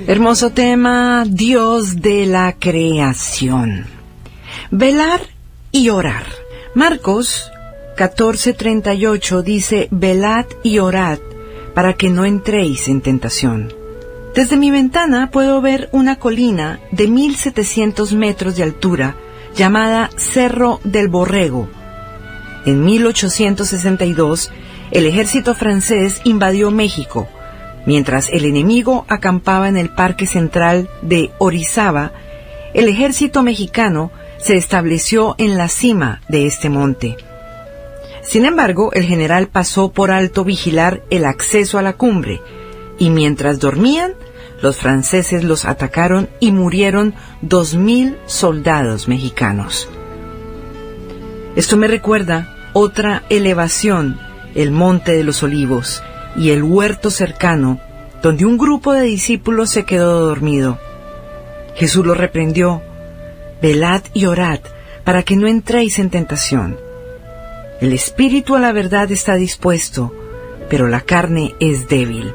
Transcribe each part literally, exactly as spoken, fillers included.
Hermoso tema, Dios de la creación. Velar y orar. Marcos catorce treinta y ocho dice, velad y orad para que no entréis en tentación. Desde mi ventana puedo ver una colina de mil setecientos metros de altura llamada Cerro del Borrego. En mil ochocientos sesenta y dos, el ejército francés invadió México, mientras el enemigo acampaba en el Parque Central de Orizaba. El ejército mexicano se estableció en la cima de este monte. Sin embargo, el general pasó por alto vigilar el acceso a la cumbre, y mientras dormían, los franceses los atacaron y murieron dos mil soldados mexicanos. Esto me recuerda otra elevación, el Monte de los Olivos, y el huerto cercano, donde un grupo de discípulos se quedó dormido. Jesús los reprendió: velad y orad, para que no entréis en tentación. El espíritu a la verdad está dispuesto, pero la carne es débil.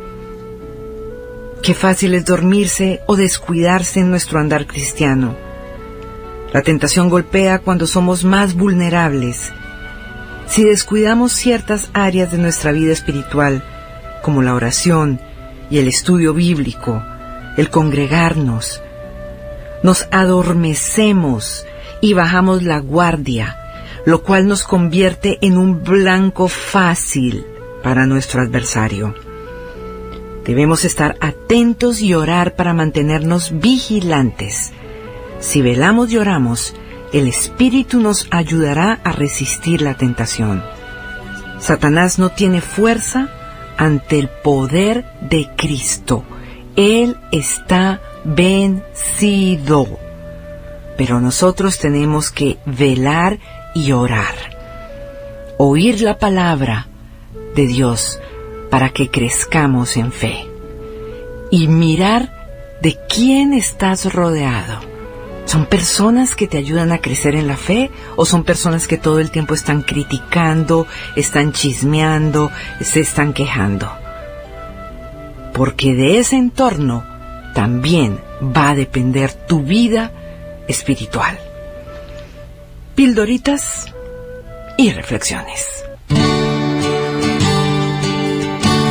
Qué fácil es dormirse o descuidarse en nuestro andar cristiano. La tentación golpea cuando somos más vulnerables. Si descuidamos ciertas áreas de nuestra vida espiritual, como la oración y el estudio bíblico, el congregarnos, nos adormecemos y bajamos la guardia, lo cual nos convierte en un blanco fácil para nuestro adversario. Debemos estar atentos y orar para mantenernos vigilantes. Si velamos y oramos, el Espíritu nos ayudará a resistir la tentación. Satanás no tiene fuerza ante el poder de Cristo. Él está vencido. Pero nosotros tenemos que velar y orar. Oír la palabra de Dios para que crezcamos en fe. Y mirar de quién estás rodeado. ¿Son personas que te ayudan a crecer en la fe o son personas que todo el tiempo están criticando, están chismeando, se están quejando? Porque de ese entorno también va a depender tu vida espiritual. Pildoritas y reflexiones.